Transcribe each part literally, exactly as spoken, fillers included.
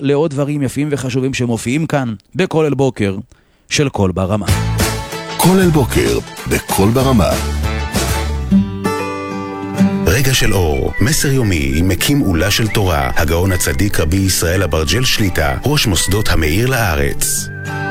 לעוד דברים יפים וחשובים שמופיעים כאן בכל אל בוקר של כל ברמה. כל אל בוקר בכל ברמה. רגע של אור, מסר יומי עם מקים עולה של תורה, הגאון הצדיק רבי ישראל אברג'ל שליטה, ראש מוסדות המאיר לארץ.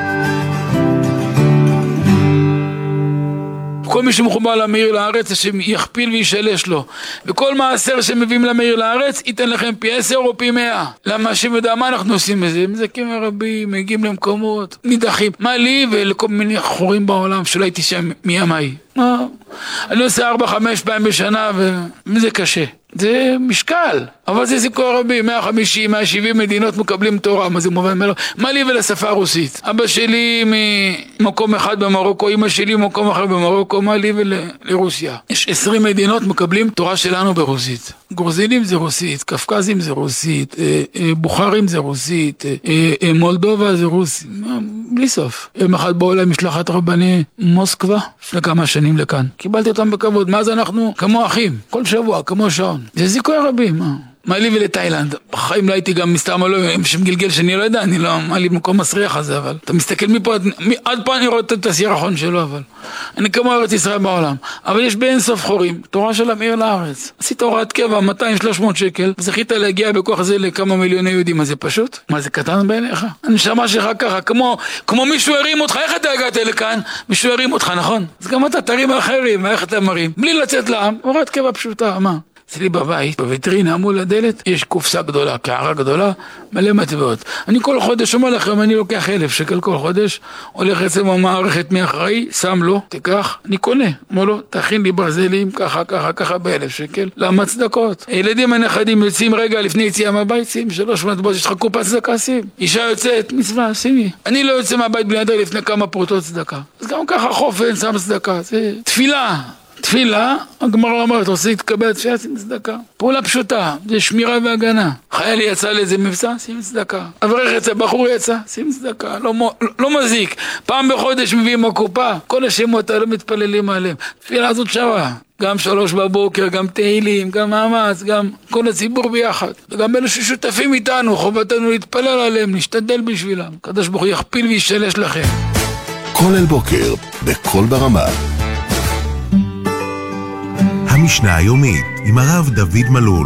כל מי שמחובר למאיר לארץ, השם יכפיל וישלש לו. וכל מעשר שמביאים למאיר לארץ, ייתן לכם פי עשר או פי מאה. למה השם יודע מה אנחנו עושים בזה? מזכים הרבים, מגיעים למקומות, נידחים. מה לי ולכל מיני חורים בעולם שלא הייתי שם מימיי. מה? אני עושה ארבע, חמש פעמים בשנה, וזה קשה. זה משקל, אבל זה סיכוי רבי, מאה וחמישים, מאה ושבעים מדינות מקבלים תורה, מה זה מובן מלא? מה לי ולשפה הרוסית? אבא שלי ממקום אחד במרוקו, אמא שלי ממקום אחר במרוקו, מה לי ולרוסיה? יש עשרים מדינות מקבלים תורה שלנו ברוסית. גרוזינים זה רוסית, קפקזים זה רוסית, בוכרים זה רוסית, מולדובה זה רוסית, בלי סוף. יום אחד בעולם משלחת רבני מוסקבה, לפני כמה שנים לכאן. קיבלתי אותם בכבוד, מאז אנחנו כמו אחים, כל שבוע, כמו שעון. זה זיכוי רבים, מה? מה לי ולתאילנד? בחיים לא הייתי גם מסתר מלא, עם שם גלגל שאני לא יודע, אני לא, מה לי במקום מסריח הזה, אבל אתה מסתכל מפה, עד פה אני רואה את הסירחון שלו, אבל אני כמו ארץ ישראל בעולם, אבל יש באין סוף חורים, תורה של המאיר לארץ, עשית הוראת קבע, מאתיים שלוש מאות שקל, וזכית להגיע בכוח זה לכמה מיליוני יהודים, מה זה פשוט? מה זה קטן בעיניך? אני שמה שלך ככה, כמו, כמו מישהו הרים אותך, איך אתה הגעת לכאן? מישהו הרים אותך, נכון? אז גם אתה תרים אחרים, איך אתה מרים? בלי לצאת לעם, הוראת קבע פשוטה, מה? אצלי בבית, בוויטרינה מול הדלת, יש קופסה גדולה, קערה גדולה, מלא מטבעות. אני כל חודש אומר לכם, אני לוקח אלף שקל כל חודש, הולך אצלם המערכת מאחראי, שם לו, תיקח, אני קונה. אומר לו, תכין לי ברזלים, ככה, ככה, ככה, באלף שקל, למה צדקות? הילדים הנכדים יוצאים רגע לפני יציאה מהבית, שים שלוש מטבעות, יש לך קופה צדקה, שים. אישה יוצאת, מצווה, שימי. אני לא יוצא מהבית בלי נדר לפני כמה פרוטות צדקה. אז גם ככה חופן, שם צדקה, זה תפילה. תפילה, הגמרא אומרת, עושה להתקבל תפילה, שים צדקה. פעולה פשוטה, זה שמירה והגנה. חייל יצא לאיזה מבצע, שים צדקה. אברך יצא, בחור יצא, שים צדקה. לא, לא, לא מזיק. פעם בחודש מביאים הקופה, כל השמות האלה מתפללים עליהם. תפילה הזאת שווה. גם שלוש בבוקר, גם תהילים, גם מאמץ, גם כל הציבור ביחד. וגם אלה ששותפים איתנו, חובתנו להתפלל עליהם, נשתדל בשבילם. הקדוש ברוך הוא יכפיל וישלש לכם. כל אל בוקר, בכל ברמה. המשנה היומית עם הרב דוד מלול.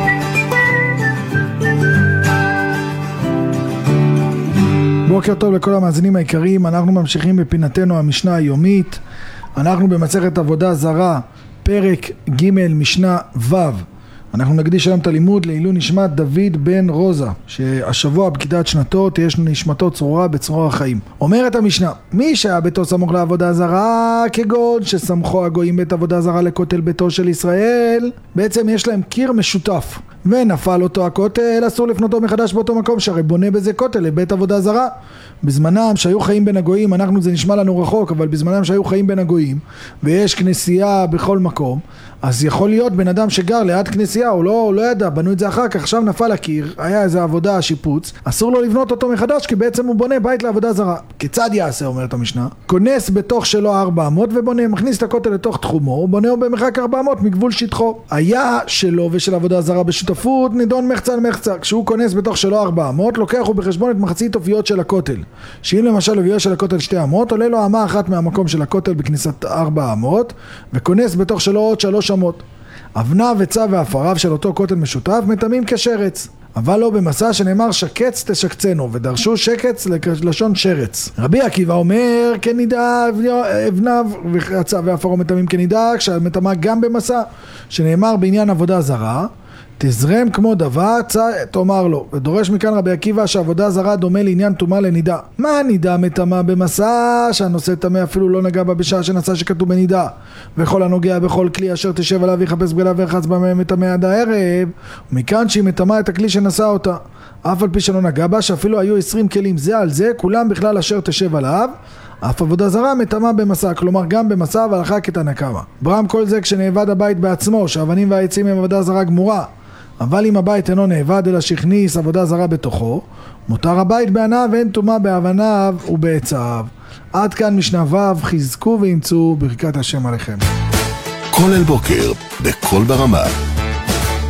בוקר טוב לכל המאזינים העיקריים, אנחנו ממשיכים בפינתנו המשנה היומית. אנחנו במסכת עבודה זרה, פרק ג' משנה ו'. אנחנו נקדיש היום את הלימוד לעילוי נשמת דוד בן רוזה, שהשבוע בפקידת שנתו תהיה נשמתו צרורה בצרור החיים. אומרת המשנה, מי שהיה ביתו סמוך לעבודה זרה, כגון שסמכו הגויים בית עבודה זרה לכותל ביתו של ישראל, בעצם יש להם קיר משותף, ונפל אותו הכותל, אסור לפנותו מחדש באותו מקום, שהרי בונה בזה כותל לבית עבודה זרה. בזמנם שהיו חיים בין הגויים, אנחנו זה נשמע לנו רחוק, אבל בזמנם שהיו חיים בין הגויים, ויש כנסייה בכל מקום, אז יכול להיות בן אדם שגר ליד כנסייה, הוא לא, הוא לא ידע, בנו את זה אחר כך, עכשיו נפל הקיר, היה איזו עבודה, שיפוץ, אסור לו לבנות אותו מחדש, כי בעצם הוא בונה בית לעבודה זרה. כיצד יעשה, אומרת המשנה? כונס בתוך שלו ארבע אמות ובונה, מכניס את הכותל לתוך תחומו, הוא בונה במרחק ארבע אמות מגבול שטחו. היה שלו ושל עבודה זרה בשותפות, נידון מחצה למחצה. כשהוא כונס בתוך שלו ארבע אמות, לוקח הוא בחשבון את מחצית אופיות של הכותל. שאם למשל אופיות של הכותל שתי אמות, עולה לו אמה אחת מהמקום של הכותל בכניסת ארבע אמות, וכונס בתוך שלו עוד שלוש אמות. אבנה וצה ואפריו של אותו כותל משותף מטמאים כשרץ, אבל לא במסע שנאמר שקץ תשקצנו, ודרשו שקץ לשון שרץ. רבי עקיבא אומר כנידה אבניו וצה ואפרו מטמאים כנידה, כשמטמא גם במסע שנאמר בעניין עבודה זרה, תזרם כמו דבץ, תאמר לו. ודורש מכאן רבי עקיבא שעבודה זרה דומה לעניין טומאה לנידה. מה הנידה מטמאה במסע? שהנושא טמא אפילו לא נגע בה בשעה שנעשה שכתוב בנידה. וכל הנוגע בכל כלי אשר תשב עליו יחפש בגליו וירחץ בהם מטמא עד הערב. ומכאן שהיא מטמאה את הכלי שנשא אותה, אף על פי שלא נגע בה, שאפילו היו עשרים כלים זה על זה, כולם בכלל אשר תשב עליו, אף עבודה זרה מטמאה במסע, כלומר גם במסע והלכה כתנא קמא. ברם כל זה כשנאבד הבית בעצמו, שהאבנים והעצים הם עבודה זרה גמורה. אבל אם הבית אינו נאבד אלא שהכניס עבודה זרה בתוכו, מותר הבית בעיניו ואין טומאה באבניו ובעציו. עד כאן משנה ו', חזקו ואמצו ברכת השם עליכם. כל אל בוקר בכל ברמה.